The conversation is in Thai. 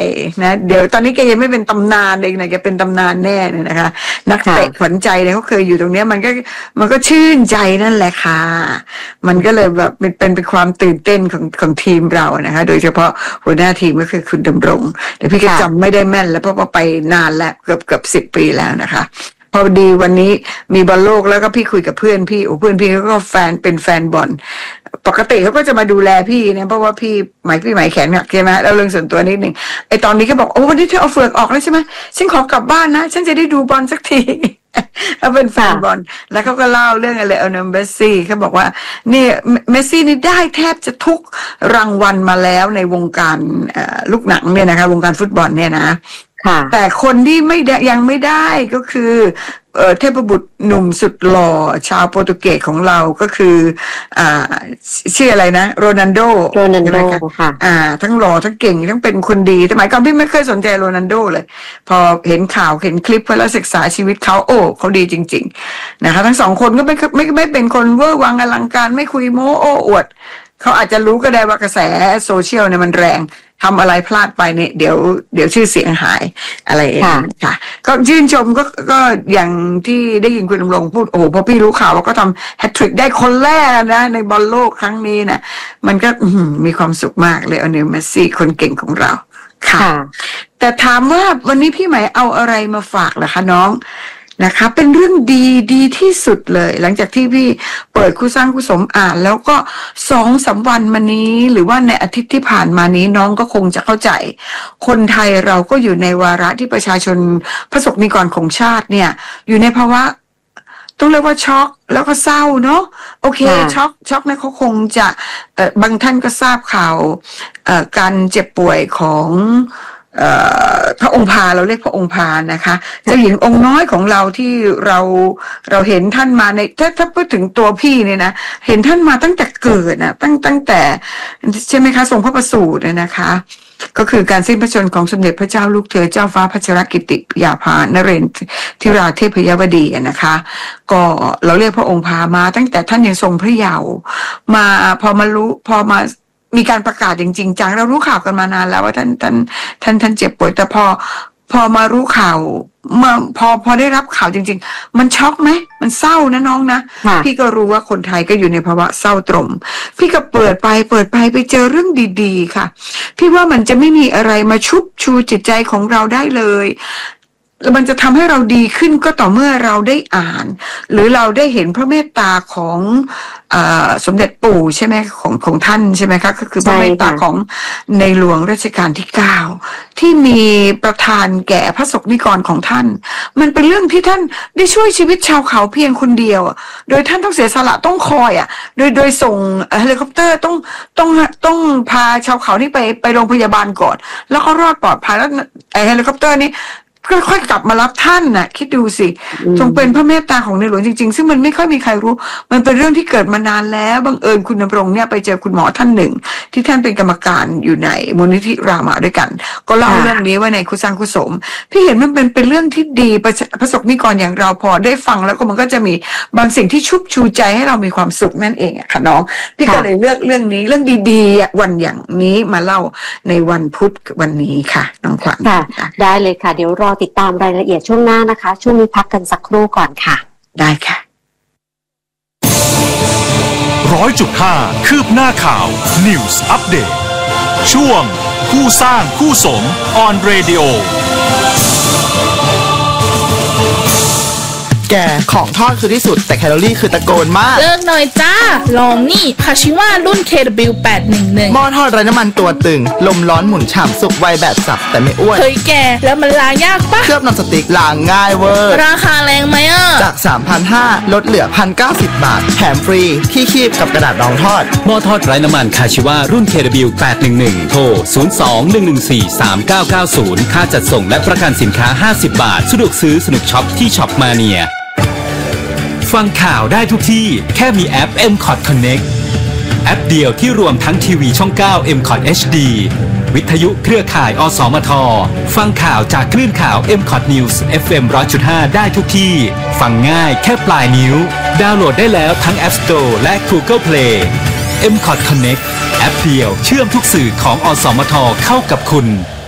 นะเดี๋ยวตอนนี้แกยังไม่เป็นตำนานเองนะแกเป็นตำนานแน่เนี่ยนะคะนักเตะขวัญใจเนี่ยเขาเคยอยู่ตรงนี้มันก็ชื่นใจนั่นแหละค่ะมันก็เลยแบบเป็นความตื่นเต้นของทีมเรานะคะโดยเฉพาะหัวหน้าทีมก็คือคุณดำรงแต่พี่ก็จำไม่ได้แม่นแล้วเพราะว่าไปนานแล้วเกือบ10 ปีแล้วนะคะพอดีวันนี้มีบอลโลกแล้วก็พี่คุยกับเพื่อนพี่เพื่อนพี่เขาก็เป็นแฟนบอลปกติเขาก็จะมาดูแลพี่เนี่ยเพราะว่าพี่หมายแขนหักใช่ไหมแล้วเรื่องส่วนตัวนิดหนึ่งไอตอนนี้ก็บอกโอ้วันนี้เธอเอาเฟือกออกแล้วใช่ไหมฉันขอกลับบ้านนะฉันจะได้ดูบอลสักทีเขาเป็นแฟนบอลแล้วเขาก็เล่าเรื่องอะไรเอาเมสซี่เขาบอกว่านี่เมสซี่นี่ได้แทบจะทุกรางวัลมาแล้วในวงการลูกหนังเนี่ยนะคะวงการฟุตบอลเนี่ยนะแต่คนที่ยังไม่ได้ก็คือเทพบุตรหนุ่มสุดหล่อชาวโปรตุเกสของเราก็คือชื่ออะไรนะโรนัลโดค่ะทั้งหล่อทั้งเก่งทั้งเป็นคนดีสมัยก่อนพี่ไม่เคยสนใจโรนัลโดเลยพอเห็นข่าวเห็นคลิปแล้วศึกษาชีวิตเขาเขาดีจริงๆนะคะทั้งสองคนก็ไม่เป็นคนเวอร์วังอลังการไม่คุยโม้โอ้อวดเขาอาจจะรู้ก็ได้ว่ากระแสโซเชียลเนี่ยมันแรงทำอะไรพลาดไปเนี่ยเดี๋ยวชื่อเสียงหายอะไรอย่างนี้ค่ะก็ชื่นชมก็อย่างที่ได้ยินคุณดำรงพูดพอพี่รู้ข่าวว่าก็ทำแฮตทริกได้คนแรกนะในบอลโลกครั้งนี้นะมันก็มีความสุขมากเลยเมสซี่คนเก่งของเราค่ะแต่ถามว่าวันนี้พี่หมายเอาอะไรมาฝากล่ะคะน้องนะคะเป็นเรื่องดีที่สุดเลยหลังจากที่พี่เปิดคู่สร้างคู่สมอ่านแล้วก็2-3 วันมานี้หรือว่าในอาทิตย์ที่ผ่านมานี้น้องก็คงจะเข้าใจคนไทยเราก็อยู่ในวาระที่ประชาชนประสบนิกรของชาติเนี่ยอยู่ในภาวะต้องเรียกว่าช็อกแล้วก็เศร้าเนาะโอเคช็อกนะเขาคงจะบางท่านก็ทราบข่าวการเจ็บป่วยของพระองค์พาเราเรียกพระองค์พานะคะเจ้าหญิงองค์น้อยของเราที่เราเห็นท่านมาในถ้าพูดถึงตัวพี่เนี่ยนะเห็นท่านมาตั้งแต่เกิดนะตั้งแต่ใช่ไหมคะทรงพระประสูตินะคะก็คือการสิ้นพระชนม์ของสมเด็จพระเจ้าลูกเธอเจ้าฟ้าพัชรกิติยาภานเรนทิราเทพยวดีนะคะก็เราเรียกพระองค์พามาตั้งแต่ท่านยังทรงพระเยาว์มาพอมามีการประกาศจริงๆจังเรารู้ข่าวกันมานานแล้วว่าท่านเจ็บป่วยแต่พอมารู้ข่าวพอได้รับข่าวจริงๆมันช็อกไหมมันเศร้านะน้องนะพี่ก็รู้ว่าคนไทยก็อยู่ในภาวะเศร้าตรมพี่ก็เปิดไปเจอเรื่องดีๆค่ะพี่ว่ามันจะไม่มีอะไรมาชุบชูจิตใจของเราได้เลยแล้วมันจะทำให้เราดีขึ้นก็ต่อเมื่อเราได้อ่านหรือเราได้เห็นพระเมตตาของสมเด็จปู่ใช่ไหมของท่านใช่ไหมคะก็คือพระเมตตาของในหลวงรัชกาลที่9ที่มีประทานแก่พระสงฆ์นิกรของท่านมันเป็นเรื่องที่ท่านได้ช่วยชีวิตชาวเขาเพียงคนเดียวโดยท่านต้องเสียสละต้องคอยโดยส่งเฮลิคอปเตอร์ต้องพาชาวเขานี่ไปโรงพยาบาลก่อนแล้วก็รอดปลอดภัยแล้วเฮลิคอปเตอร์นี้ค่อยๆกลับมารับท่านน่ะคิดดูสิทรงเป็นพระเมตตาของในหลวงจริงๆซึ่งมันไม่ค่อยมีใครรู้มันเป็นเรื่องที่เกิดมานานแล้วบังเอิญคุณดำรงเนี่ยไปเจอคุณหมอท่านหนึ่งที่ท่านเป็นกรรมการอยู่ในมูลนิธิรามาด้วยกันก็เล่าเรื่องนี้ไว้ในคุสร้างคุสมพี่เห็นมันเป็นเรื่องที่ดีประสบนิกรอย่างเราพอได้ฟังแล้วก็มันก็จะมีบางสิ่งที่ชุบชูใจให้เรามีความสุขนั่นเองค่ะน้องพี่ก็เลยเลือกเรื่องนี้เรื่องดีๆวันอย่างนี้มาเล่าในวันพุธวันนี้ค่ะน้องขวัญได้เลยค่ะเดี๋ยวรอติดตามรายละเอียดช่วงหน้านะคะช่วงนี้พักกันสักครู่ก่อนค่ะได้ค่ะ 100.5 คืบหน้าข่าว News Update ช่วงคู่สร้างคู่สม On Radio แกของทอดคือที่สุดแต่แคลอรี่คือตะโกนมากเลิกหน่อยจ้าลองนี่คาชิวารุ่น KW811 หม้อทอดไร้น้ำมันตัวตึงลมร้อนหมุนฉ่ำสุกไวแบบสับแต่ไม่อ้วนเฮ้ยแกแล้วมันล้างยากปะเคลือบน้ำสติ๊กล้างง่ายเวอร์ราคาแรงไหมจาก 3,500 ลดเหลือ 1,090 บาทแถมฟรีที่คีบกับกระดาษรองทอดหม้อทอดไร้น้ำมันคาชิวารุ่น KW811 โทร 02-114-3990 ค่าจัดส่งและประกันสินค้า50 บาทสะดวกซื้อสนุกช็อปที่ช็อปมาเนียฟังข่าวได้ทุกที่แค่มีแอป MCOT Connect แอปเดียวที่รวมทั้งทีวีช่อง9 MCOT HD วิทยุเครือข่ายอสมทฟังข่าวจากคลื่นข่าว MCOT News FM 100.5 ได้ทุกที่ฟังง่ายแค่ปลายนิ้วดาวน์โหลดได้แล้วทั้ง App Store และ Google Play MCOT Connect แอปเดียวเชื่อมทุกสื่อของอสมทเข้ากับคุณ